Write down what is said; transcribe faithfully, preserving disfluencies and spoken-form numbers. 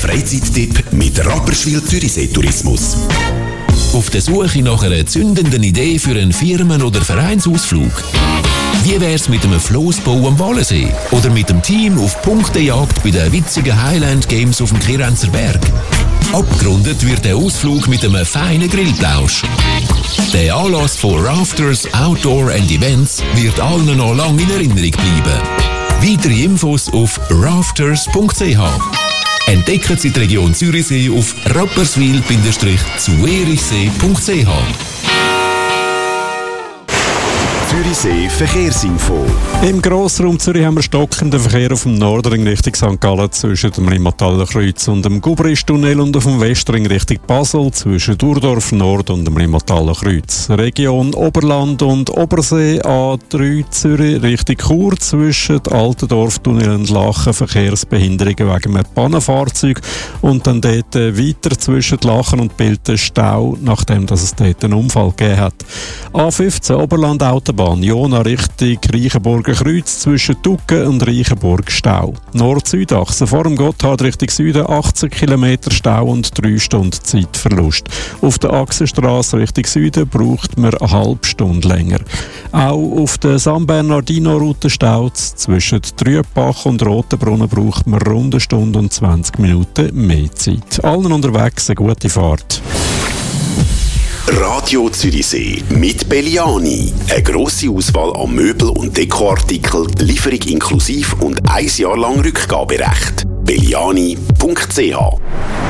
Freizeittipp mit Rapperswil Zürichsee Tourismus. Auf der Suche nach einer zündenden Idee für einen Firmen- oder Vereinsausflug? Wie wär's mit einem Flossbau am Wallensee? Oder mit dem Team auf Punktejagd bei den witzigen Highland Games auf dem Kirenzer Berg? Abgerundet wird der Ausflug mit einem feinen Grillplausch. Der Anlass von Rafters Outdoor and Events wird allen noch lange in Erinnerung bleiben. Weitere Infos auf rafters punkt c h. Entdecken Sie die Region Zürichsee auf rapperswil Zuerichsee punkt c h. Zürichsee Verkehrsinfo. Im Grossraum Zürich haben wir stockenden Verkehr auf dem Nordring Richtung Sankt Gallen zwischen dem Limmatallenkreuz und dem Gubristunnel und auf dem Westring Richtung Basel zwischen Urdorf Nord und dem Limmatallenkreuz. Region Oberland und Obersee A drei Zürich Richtung Chur zwischen Altendorftunnel und Lachen Verkehrsbehinderungen wegen einem Pannenfahrzeug und dann dort weiter zwischen Lachen und Bilten Stau, nachdem dass es dort einen Unfall gegeben hat. A fünfzehn Oberland Autobahn Jona Richtung Reichenburger Kreuz zwischen Tucken und Reichenburg Stau. Nord-Süd-Achse vor dem Gotthard Richtung Süden achtzig Kilometer Stau und drei Stunden Zeitverlust. Auf der Achsenstrasse Richtung Süden braucht man eine halbe Stunde länger. Auch auf der San Bernardino-Route staut es. Zwischen Trübbach und Rotenbrunnen braucht man rund eine Stunde und zwanzig Minuten mehr Zeit. Allen unterwegs eine gute Fahrt. Radio Zürichsee mit Belliani. Eine grosse Auswahl an Möbel- und Dekoartikeln, Lieferung inklusiv und ein Jahr lang Rückgaberecht. belliani punkt c h